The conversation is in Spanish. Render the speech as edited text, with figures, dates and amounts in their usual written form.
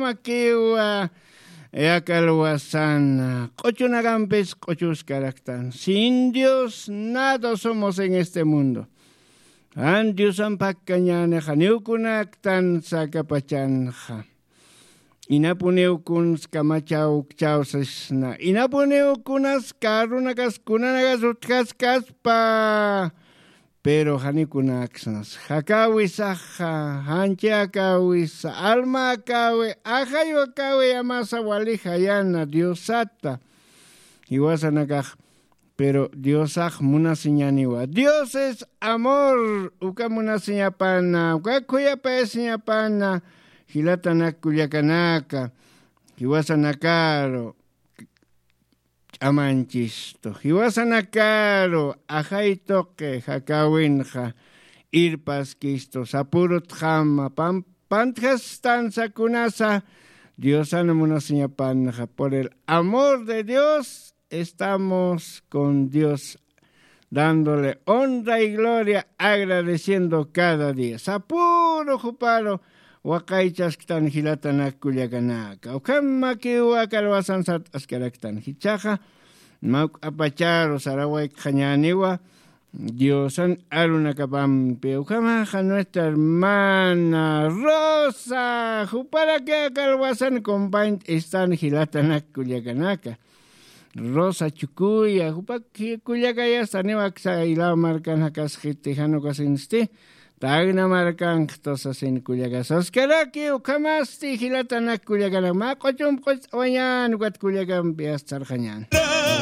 makiwa yakalwasan qochunagampis qochuskaraqtan. Sin Dios nada somos en este mundo. An Diosan pakkañaneja niukunaktan sakapachanja. Inapuneukun skamachaukchausasna. Inapuneukunas karunakas kunanagas utkaskaspa. Pero hanikunaksnas. Hakawis aja, hanche akawis, alma akawe, ajayo akawe amasa walija yana Diosata. Iwasanakaj. Pero Dios munaseñaniwa. Dios es amor. Uka munaseñapana. Uka kuyapa señapana. Hilatanak kuyakanaka. Hiwasanakaro. Amanchisto. Hiwasanakaro. Ajaitoke. Hakawinja. Irpaskisto. Sapurut jama. Pantjastan sakunasa. Dios munaseñapana. Por el amor de Dios. Estamos con Dios, dándole honra y gloria, agradeciendo cada día. Sapuro juparo, wakaichas ktan hilatanak kuyakanaka. Ukama kiwa kalwasan sat askaraktan hichaja, mauk apacharo sarawai kanyaniwa, Diosan arunakapampi. Ukamaja nuestra hermana Rosa, jupara que kalwasan compañ están hilatanak kuyakanaka. Rosa chukuya, hupak kuyakaya saniwak sa ilaw markan hakas hitihano kasinsti, tagna markan tosasin kuyakas. Oskaraki ukamasti hilatanak kuyakana, makochum koch oyan, wat kuyakan piastar kanyan.